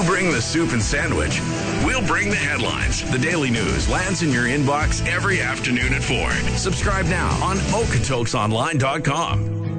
You bring the soup and sandwich. We'll bring the headlines. The Daily News lands in your inbox every afternoon at 4. Subscribe now on Okotoksonline.com.